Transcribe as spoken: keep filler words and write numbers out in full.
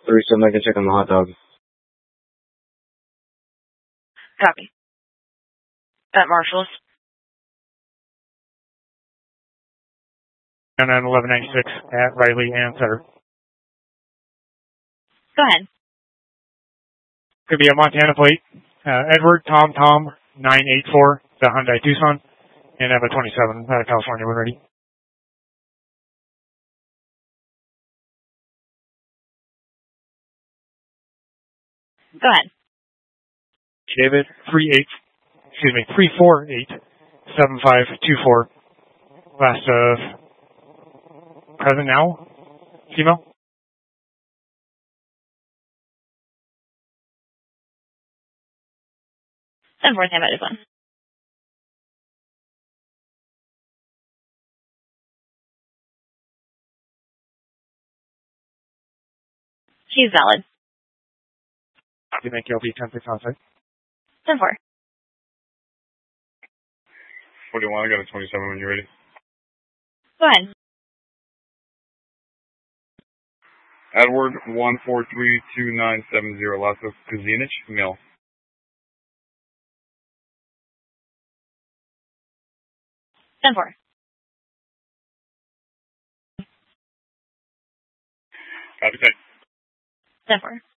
three seven, I can check on the hot dog. Copy. At Marshall's. And then eleven ninety-six at Riley and Sutter. Go ahead. Could be a Montana plate. Uh, Edward Tom Tom nine eight four, the Hyundai Tucson, and have a twenty-seven uh, California when ready. Go ahead. David three eight, excuse me, three four eight seven five two four. Last of present now, female. ten four, stand by this one. She's valid. You think you'll be ten six on site? ten four. forty-one, I got a twenty-seven when you're ready. Go ahead. Edward one four three two nine seven zero, last of Kazinich, male. ten four. Copy, ten. ten four.